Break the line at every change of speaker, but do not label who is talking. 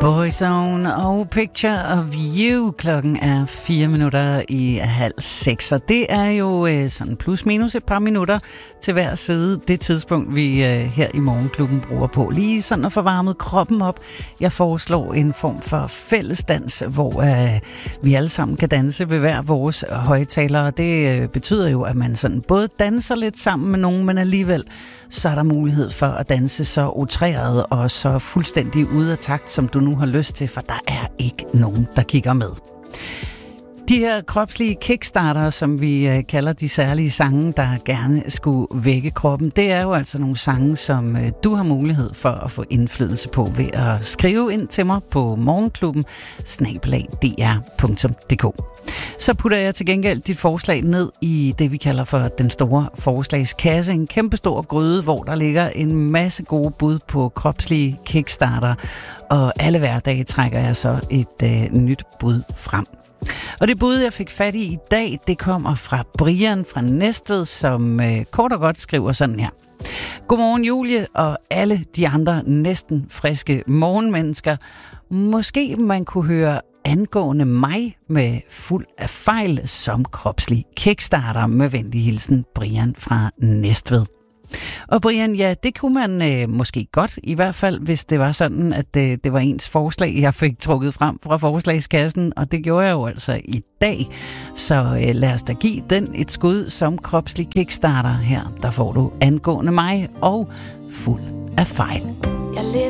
Boyzone og Picture of You. Klokken er 5:04, og det er jo sådan plus minus et par minutter til hver side. Det tidspunkt, vi her i Morgenklubben bruger på. Lige sådan at få varmet kroppen op. Jeg foreslår en form for fællesdans, hvor vi alle sammen kan danse ved hver vores højtalere. Det betyder jo, at man sådan både danser lidt sammen med nogen, men alligevel så er der mulighed for at danse så utræret og så fuldstændig ude af takt, som du nu har lyst til, for der er ikke nogen, der kigger med. De her kropslige kickstarter, som vi kalder de særlige sange, der gerne skulle vække kroppen, det er jo altså nogle sange, som du har mulighed for at få indflydelse på ved at skrive ind til mig på morgenklubben@dr.dk. Så putter jeg til gengæld dit forslag ned i det, vi kalder for den store forslagskasse. En kæmpestor gryde, hvor der ligger en masse gode bud på kropslige kickstarter. Og alle hverdage trækker jeg så et nyt bud frem. Og det bud, jeg fik fat i dag, det kommer fra Brian fra Næstved, som kort og godt skriver sådan her. Godmorgen Julie og alle de andre næsten friske morgenmennesker. Måske man kunne høre angående mig med fuld af fejl som kropslig kickstarter. Med venlig hilsen, Brian fra Næstved. Og Brian, ja, det kunne man måske godt, i hvert fald hvis det var sådan, at det var ens forslag, jeg fik trukket frem fra forslagskassen, og det gjorde jeg jo altså i dag. Så lad os da give den et skud som kropslig kickstarter her. Der får du angående mig og fuld af fejl.
Jeg